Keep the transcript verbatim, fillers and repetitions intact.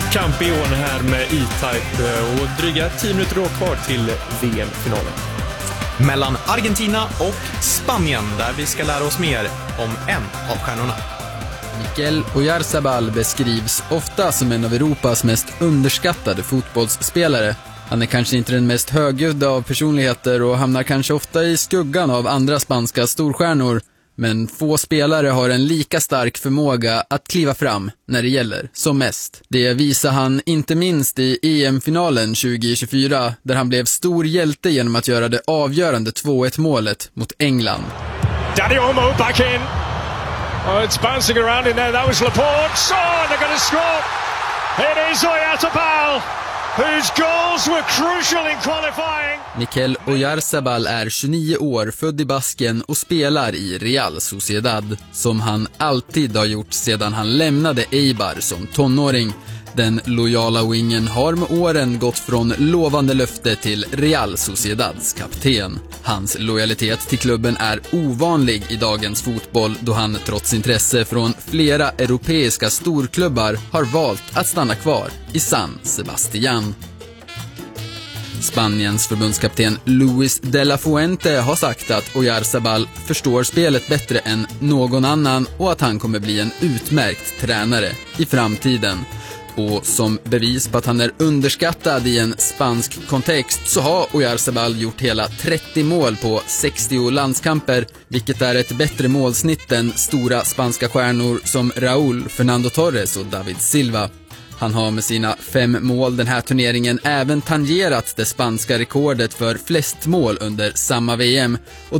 kamp i år här med E-Type och dryga tio minuter då kvar till V M-finalen. Mellan Argentina och Spanien, där vi ska lära oss mer om en av stjärnorna. Mikel Oyarzabal beskrivs ofta som en av Europas mest underskattade fotbollsspelare. Han är kanske inte den mest högljudda av personligheter och hamnar kanske ofta i skuggan av andra spanska storstjärnor. Men få spelare har en lika stark förmåga att kliva fram när det gäller som mest. Det visar han inte minst i E M-finalen tjugo tjugofyra, där han blev stor hjälte genom att göra det avgörande två ett målet mot England. Dani Olmo back in. Oh, it's bouncing around in there. That was Laporte. Oh, they're going to score. It is Oyarzabal, whose goals were crucial in qualifying. Mikel Oyarzabal är tjugonio år, född i Basken och spelar i Real Sociedad, som han alltid har gjort sedan han lämnade Eibar som tonåring. Den lojala wingen har med åren gått från lovande löfte till Real Sociedads kapten. Hans lojalitet till klubben är ovanlig i dagens fotboll, då han trots intresse från flera europeiska storklubbar har valt att stanna kvar i San Sebastián. Spaniens förbundskapten Luis de la Fuente har sagt att Oyarzabal förstår spelet bättre än någon annan och att han kommer bli en utmärkt tränare i framtiden. Och som bevis på att han är underskattad i en spansk kontext så har Oyarzabal gjort hela trettio mål på sextio landskamper, vilket är ett bättre målsnitt än stora spanska stjärnor som Raúl, Fernando Torres och David Silva. Han har med sina fem mål den här turneringen även tangerat det spanska rekordet för flest mål under samma V M, och